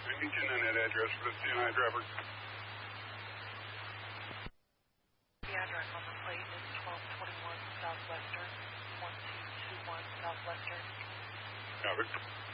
Remington and that address for the CNI driver. The address on the plate is 1221 Southwestern, 1221 Southwestern. Copy.